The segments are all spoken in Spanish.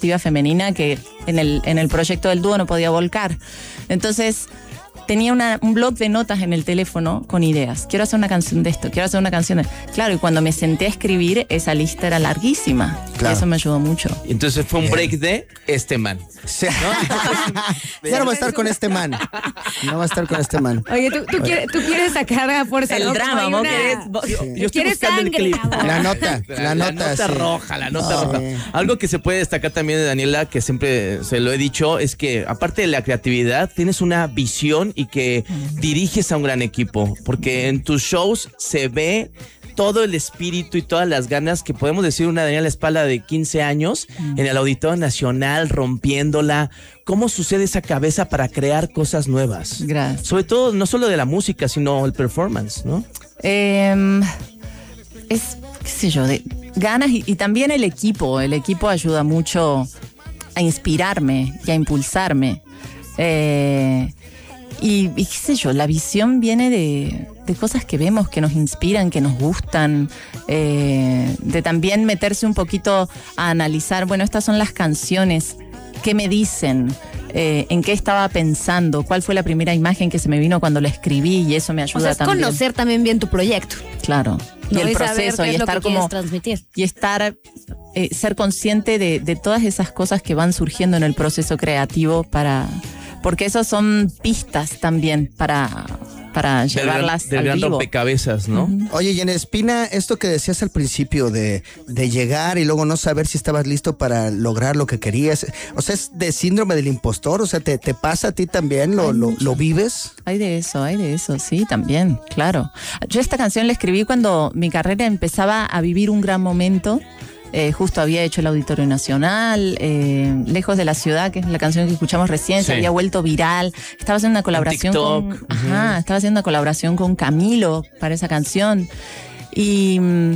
perspectiva femenina que en el proyecto del dúo no podía volcar. Entonces tenía un blog de notas en el teléfono con ideas. Quiero hacer una canción de esto, quiero hacer una canción de... Claro, y cuando me senté a escribir, esa lista era larguísima. Claro. Y eso me ayudó mucho. Entonces fue un break de este man. Sí. Ya no va a estar con este man. No va a estar con este man. Oye, tú quieres sacar a fuerza El ¿no? drama, Como vos hay querés... Yo estoy ¿Quieres buscando sangre, el clip. cabrón? La nota sí. roja, la nota No. roja. Algo que se puede destacar también de Daniela, que siempre se lo he dicho, es que aparte de la creatividad, tienes una visión y que diriges a un gran equipo, porque en tus shows se ve todo el espíritu y todas las ganas que podemos decir una Daniela Espalda de 15 años en el Auditorio Nacional, rompiéndola. ¿Cómo sucede esa cabeza para crear cosas nuevas? Gracias. Sobre todo, no solo de la música, sino el performance, ¿no? Es, qué sé yo, de ganas y también el equipo. El equipo ayuda mucho a inspirarme y a impulsarme. Y qué sé yo, la visión viene de cosas que vemos, que nos inspiran, que nos gustan, de también meterse un poquito a analizar, bueno, estas son las canciones, ¿qué me dicen? ¿En qué estaba pensando? ¿Cuál fue la primera imagen que se me vino cuando la escribí? Y eso me ayuda O sea, es también. conocer también bien tu proyecto. Claro. Y ¿no? el saber proceso, qué y es lo estar que quieres como... transmitir. Y estar, ser consciente de todas esas cosas que van surgiendo en el proceso creativo porque esos son pistas también para llevarlas del al gran vivo. rompecabezas, ¿no? Oye, y en Espina, esto que decías al principio de llegar y luego no saber si estabas listo para lograr lo que querías, o sea, es de síndrome del impostor, o sea, ¿te pasa a ti también? ¿Lo vives? Hay de eso, sí, también, claro. Yo esta canción la escribí cuando mi carrera empezaba a vivir un gran momento. Justo había hecho el Auditorio Nacional, Lejos de la Ciudad, que es la canción que escuchamos recién, se había vuelto viral. Estaba haciendo una colaboración estaba haciendo una colaboración con Camilo para esa canción. Y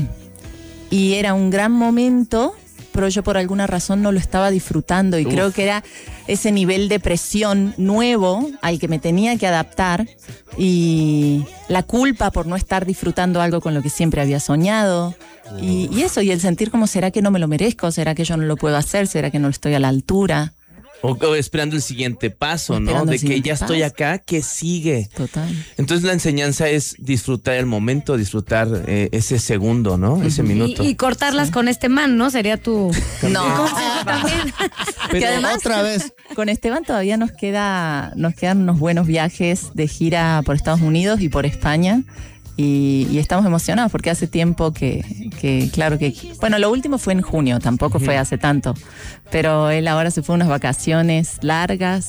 era un gran momento, pero yo por alguna razón no lo estaba disfrutando y creo que era ese nivel de presión nuevo al que me tenía que adaptar y la culpa por no estar disfrutando algo con lo que siempre había soñado y eso, y el sentir como ¿será que no me lo merezco? ¿Será que yo no lo puedo hacer? ¿Será que no estoy a la altura? O esperando el siguiente paso, ¿no? De que ya estoy acá, ¿qué sigue? Total. Entonces la enseñanza es disfrutar el momento, disfrutar ese segundo, ¿no? Ese minuto. Y cortarlas con este man, ¿no? Sería tu... No. también. Que además, otra vez. con Esteban todavía nos quedan unos buenos viajes de gira por Estados Unidos y por España. Y estamos emocionados porque hace tiempo que claro que... Bueno, lo último fue en junio, tampoco fue hace tanto. Pero él ahora se fue a unas vacaciones largas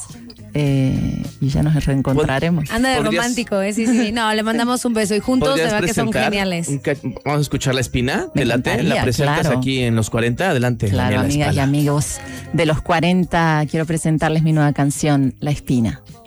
y ya nos reencontraremos. Anda de romántico, sí. No, le mandamos un beso y juntos de verdad que son geniales. Vamos a escuchar La Espina, Me ¿te late? encantaría, La presentas claro. aquí en Los 40, adelante. Claro, Daniela amigas y Espalda. amigos de Los 40, quiero presentarles mi nueva canción, La Espina.